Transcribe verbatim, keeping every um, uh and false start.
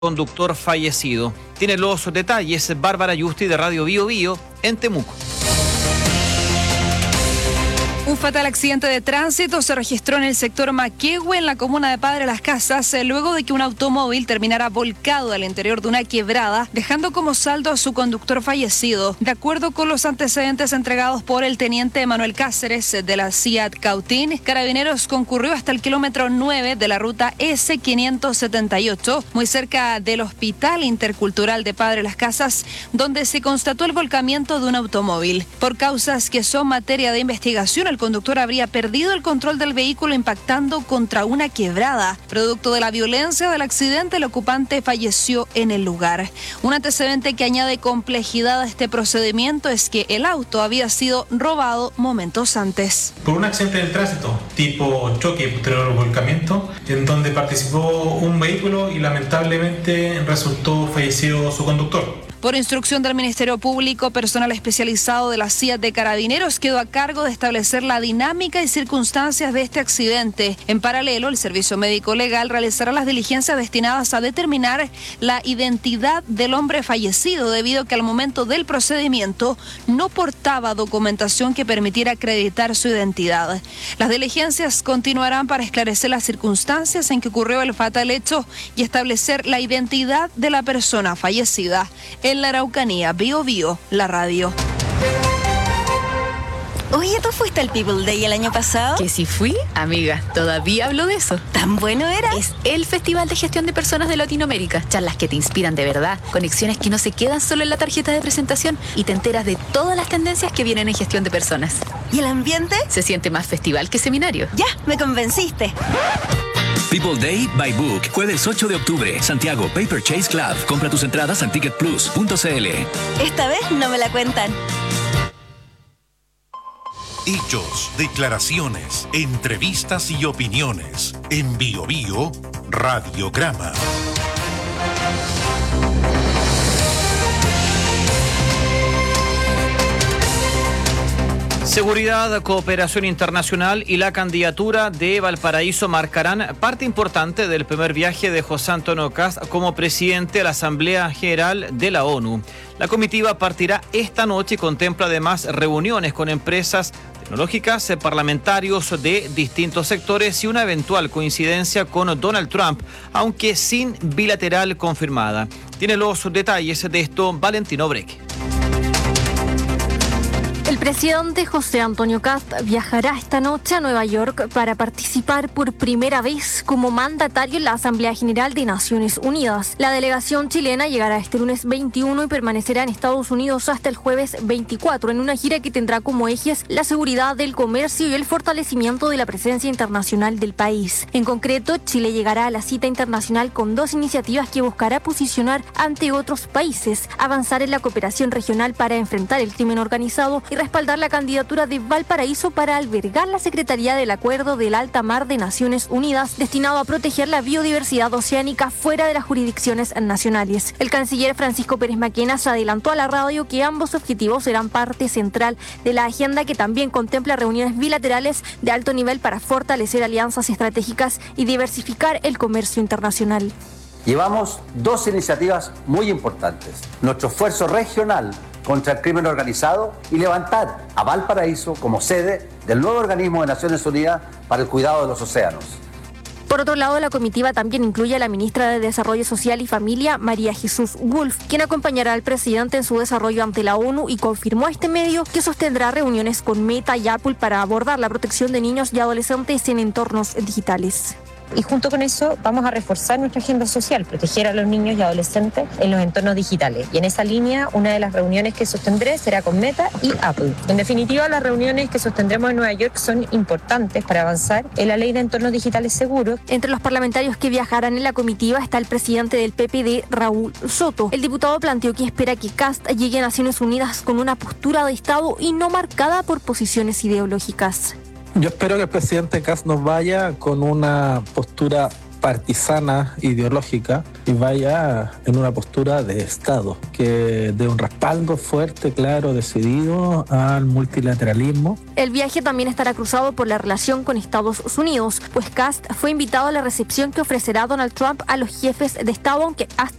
conductor fallecido. Tiene los detalles Bárbara Yusti de Radio Bio Bio en Temuco. Un fatal accidente de tránsito se registró en el sector Maquehue, en la comuna de Padre Las Casas, luego de que un automóvil terminara volcado al interior de una quebrada, dejando como saldo a su conductor fallecido. De acuerdo con los antecedentes entregados por el teniente Manuel Cáceres de la C I A T Cautín, Carabineros concurrió hasta el kilómetro nueve de la ruta ese quinientos setenta y ocho, muy cerca del Hospital Intercultural de Padre Las Casas, donde se constató el volcamiento de un automóvil. Por causas que son materia de investigación, el conductor habría perdido el control del vehículo impactando contra una quebrada. Producto de la violencia del accidente, el ocupante falleció en el lugar. Un antecedente que añade complejidad a este procedimiento es que el auto había sido robado momentos antes. Por un accidente del tránsito, tipo choque y posterior volcamiento, en donde participó un vehículo y lamentablemente resultó fallecido su conductor. Por instrucción del Ministerio Público, personal especializado de la C I A T de Carabineros quedó a cargo de establecer la dinámica y circunstancias de este accidente. En paralelo, el Servicio Médico Legal realizará las diligencias destinadas a determinar la identidad del hombre fallecido, debido a que al momento del procedimiento no portaba documentación que permitiera acreditar su identidad. Las diligencias continuarán para esclarecer las circunstancias en que ocurrió el fatal hecho y establecer la identidad de la persona fallecida. En la Araucanía, Bio Bio, la radio. Oye, ¿tú fuiste al People Day el año pasado? Que si fui, amiga, todavía hablo de eso. ¿Tan bueno era? Es el Festival de Gestión de Personas de Latinoamérica. Charlas que te inspiran de verdad, conexiones que no se quedan solo en la tarjeta de presentación y te enteras de todas las tendencias que vienen en gestión de personas. ¿Y el ambiente? Se siente más festival que seminario. Ya, me convenciste. People Day by Book, jueves ocho de octubre, Santiago Paper Chase Club. Compra tus entradas en ticket plus punto c l. Esta vez no me la cuentan. Hechos, declaraciones, entrevistas y opiniones. En Bio Bio, Radiograma. Seguridad, cooperación internacional y la candidatura de Valparaíso marcarán parte importante del primer viaje de José Antonio Kast como presidente a la Asamblea General de la ONU. La comitiva partirá esta noche y contempla además reuniones con empresas tecnológicas, parlamentarios de distintos sectores y una eventual coincidencia con Donald Trump, aunque sin bilateral confirmada. Tiene los detalles de esto Valentino Breque. El presidente José Antonio Kast viajará esta noche a Nueva York para participar por primera vez como mandatario en la Asamblea General de Naciones Unidas. La delegación chilena llegará este lunes veintiuno y permanecerá en Estados Unidos hasta el jueves veinticuatro en una gira que tendrá como ejes la seguridad del comercio y el fortalecimiento de la presencia internacional del país. En concreto, Chile llegará a la cita internacional con dos iniciativas que buscará posicionar ante otros países, avanzar en la cooperación regional para enfrentar el crimen organizado y respaldar la candidatura de Valparaíso para albergar la Secretaría del Acuerdo del Alta Mar de Naciones Unidas, destinado a proteger la biodiversidad oceánica fuera de las jurisdicciones nacionales. El canciller Francisco Pérez Maquenas adelantó a la radio que ambos objetivos serán parte central de la agenda, que también contempla reuniones bilaterales de alto nivel para fortalecer alianzas estratégicas y diversificar el comercio internacional. Llevamos dos iniciativas muy importantes. Nuestro esfuerzo regional contra el crimen organizado y levantar a Valparaíso como sede del nuevo organismo de Naciones Unidas para el cuidado de los océanos. Por otro lado, la comitiva también incluye a la ministra de Desarrollo Social y Familia, María Jesús Wolf, quien acompañará al presidente en su desarrollo ante la ONU y confirmó a este medio que sostendrá reuniones con Meta y Apple para abordar la protección de niños y adolescentes en entornos digitales. Y junto con eso vamos a reforzar nuestra agenda social, proteger a los niños y adolescentes en los entornos digitales. Y en esa línea, una de las reuniones que sostendré será con Meta y Apple. En definitiva, las reuniones que sostendremos en Nueva York son importantes para avanzar en la ley de entornos digitales seguros. Entre los parlamentarios que viajarán en la comitiva está el presidente del P P D, Raúl Soto. El diputado planteó que espera que Kast llegue a Naciones Unidas con una postura de Estado y no marcada por posiciones ideológicas. Yo espero que el presidente Kast nos vaya con una postura partisana, ideológica, y vaya en una postura de Estado, que dé un respaldo fuerte, claro, decidido al multilateralismo. El viaje también estará cruzado por la relación con Estados Unidos, pues Kast fue invitado a la recepción que ofrecerá Donald Trump a los jefes de Estado, aunque hasta